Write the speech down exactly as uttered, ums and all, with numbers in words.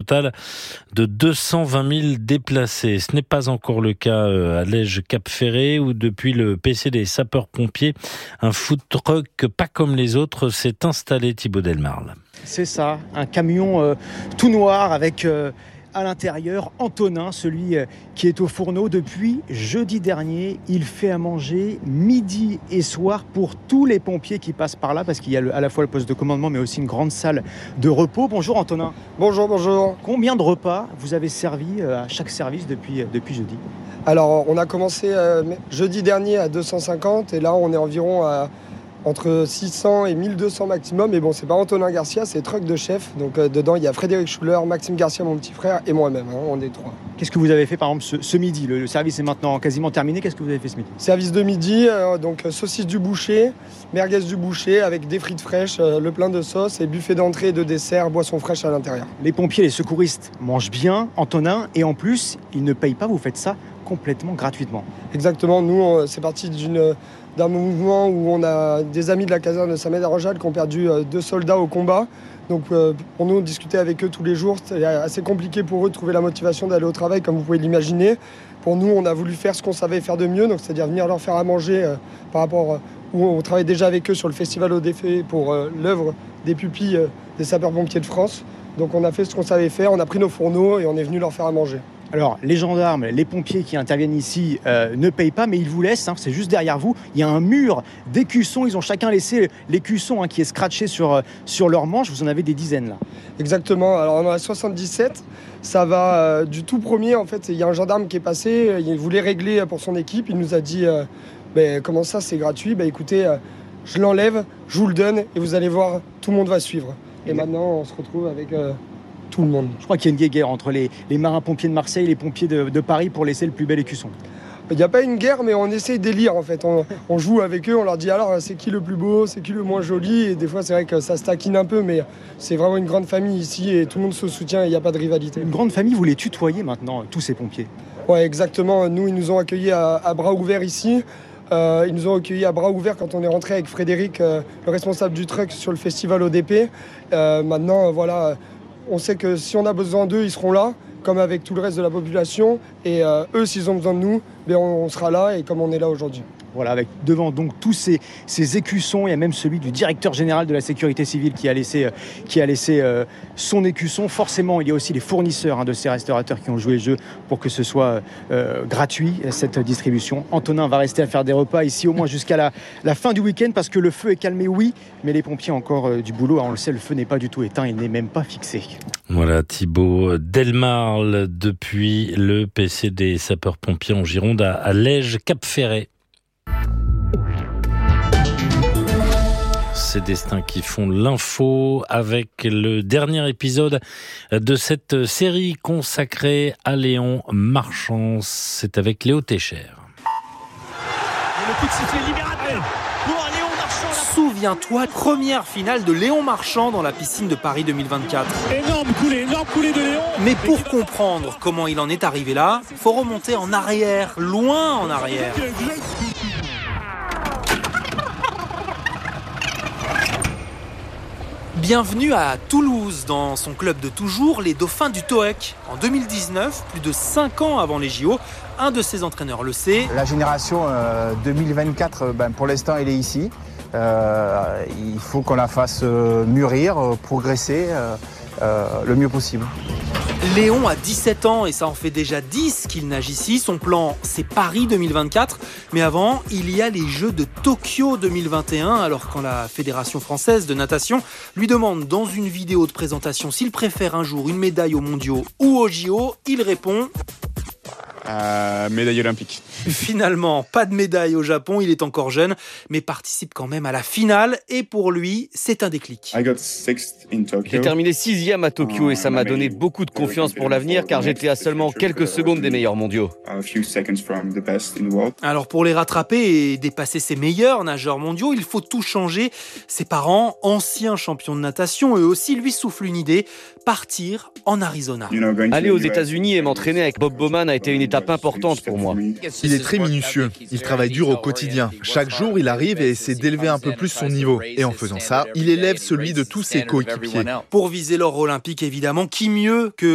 total de deux cent vingt mille déplacés. Ce n'est pas encore le cas à Lège-Cap-Ferré où depuis le P C des sapeurs-pompiers, un food truck pas comme les autres s'est installé, Thibaut Delmarle. C'est ça, un camion euh, tout noir avec euh, à l'intérieur Antonin, celui euh, qui est au fourneau depuis jeudi dernier. Il fait à manger midi et soir pour tous les pompiers qui passent par là parce qu'il y a le, à la fois le poste de commandement mais aussi une grande salle de repos. Bonjour Antonin. Bonjour, bonjour. Combien de repas vous avez servi euh, à chaque service depuis, euh, depuis jeudi ? Alors on a commencé euh, jeudi dernier à deux cent cinquante et là on est environ à entre six cents et mille deux cents maximum. Et bon, c'est pas Antonin Garcia, c'est truck de chef. Donc euh, dedans, il y a Frédéric Schuller, Maxime Garcia, mon petit frère, et moi-même. Hein, on est trois. Qu'est-ce que vous avez fait par exemple ce, ce midi ? le, le service est maintenant quasiment terminé. Qu'est-ce que vous avez fait ce midi ? Service de midi, euh, donc saucisse du boucher, merguez du boucher avec des frites fraîches, euh, le plein de sauce et buffet d'entrée et de dessert, boisson fraîche à l'intérieur. Les pompiers, les secouristes mangent bien, Antonin, et en plus, ils ne payent pas, vous faites ça complètement gratuitement. Exactement, nous, on, c'est parti d'une... d'un mouvement où on a des amis de la caserne de Saint-Médard-Rochal qui ont perdu deux soldats au combat. Donc euh, pour nous, discuter avec eux tous les jours, c'est assez compliqué pour eux de trouver la motivation d'aller au travail, comme vous pouvez l'imaginer. Pour nous, on a voulu faire ce qu'on savait faire de mieux, donc c'est-à-dire venir leur faire à manger euh, par rapport euh, où on travaille déjà avec eux sur le Festival au Défait pour euh, l'œuvre des pupilles euh, des sapeurs-pompiers de France. Donc on a fait ce qu'on savait faire, on a pris nos fourneaux et on est venu leur faire à manger. Alors, les gendarmes, les pompiers qui interviennent ici euh, ne payent pas, mais ils vous laissent, hein, c'est juste derrière vous. Il y a un mur d'écussons, ils ont chacun laissé l'écusson hein, qui est scratché sur, euh, sur leur manche. Vous en avez des dizaines là. Exactement, alors on en a soixante-dix-sept. Ça va euh, du tout premier, en fait, il y a un gendarme qui est passé, il voulait régler pour son équipe. Il nous a dit, euh, bah, comment ça, c'est gratuit ? Bah écoutez, euh, je l'enlève, je vous le donne et vous allez voir, tout le monde va suivre. Et maintenant, on se retrouve avec... Euh, tout le monde. Je crois qu'il y a une guerre entre les, les marins-pompiers de Marseille et les pompiers de, de Paris pour laisser le plus bel écusson. Il n'y a pas une guerre, mais on essaie d'élire en fait. On, on joue avec eux, on leur dit alors c'est qui le plus beau, c'est qui le moins joli. Et des fois c'est vrai que ça se taquine un peu, mais c'est vraiment une grande famille ici et tout le monde se soutient et il n'y a pas de rivalité. Une grande famille, vous les tutoyez maintenant, tous ces pompiers ? Ouais, exactement. Nous, ils nous ont accueillis à, à bras ouverts ici. Euh, ils nous ont accueillis à bras ouverts quand on est rentré avec Frédéric, euh, le responsable du truck sur le festival O D P. Euh, maintenant, euh, voilà. On sait que si on a besoin d'eux, ils seront là, comme avec tout le reste de la population. Et euh, eux, s'ils ont besoin de nous, ben on, on sera là, et comme on est là aujourd'hui. Voilà, avec devant donc tous ces, ces écussons, il y a même celui du directeur général de la sécurité civile qui a laissé, euh, qui a laissé euh, son écusson. Forcément, il y a aussi les fournisseurs hein, de ces restaurateurs qui ont joué le jeu pour que ce soit euh, gratuit, cette distribution. Antonin va rester à faire des repas ici au moins jusqu'à la, la fin du week-end parce que le feu est calmé, oui, mais les pompiers ont encore euh, du boulot. Alors, on le sait, le feu n'est pas du tout éteint, il n'est même pas fixé. Voilà, Thibaut Delmarle depuis le P C des sapeurs-pompiers en Gironde à, à Lège-Cap-Ferré. Ces destins qui font l'info avec le dernier épisode de cette série consacrée à Léon Marchand. C'est avec Léo Técher. Le coup de sifflet libérateur pour Léon Marchand. Souviens-toi, première finale de Léon Marchand dans la piscine de Paris deux mille vingt-quatre. Énorme coulée, énorme coulée de Léon. Mais pour comprendre comment il en est arrivé là, faut remonter en arrière, loin en arrière. Bienvenue à Toulouse, dans son club de toujours, les Dauphins du Toec. En deux mille dix-neuf, plus de cinq ans avant les J O, un de ses entraîneurs le sait. La génération euh, deux mille vingt-quatre, ben, pour l'instant, elle est ici. Euh, il faut qu'on la fasse euh, mûrir, euh, progresser euh, euh, le mieux possible. Léon a dix-sept ans et ça en fait déjà dix qu'il nage ici. Son plan, c'est Paris deux mille vingt-quatre. Mais avant, il y a les Jeux de Tokyo deux mille vingt et un. Alors quand la Fédération française de natation lui demande dans une vidéo de présentation s'il préfère un jour une médaille aux mondiaux ou aux J O, il répond... Euh, médaille olympique. Finalement, pas de médaille au Japon, il est encore jeune, mais participe quand même à la finale. Et pour lui, c'est un déclic. J'ai terminé sixième à Tokyo et ça m'a donné beaucoup de confiance pour l'avenir car j'étais à seulement quelques secondes des meilleurs mondiaux. Alors pour les rattraper et dépasser ces meilleurs nageurs mondiaux, il faut tout changer. Ses parents, anciens champions de natation, eux aussi lui soufflent une idée, partir en Arizona. Aller aux États-Unis et m'entraîner avec Bob Bowman a été une étape importante pour moi. Il est très minutieux, il travaille dur au quotidien. Chaque jour, il arrive et essaie d'élever un peu plus son niveau. Et en faisant ça, il élève celui de tous ses coéquipiers. Pour viser l'or olympique, évidemment, qui mieux que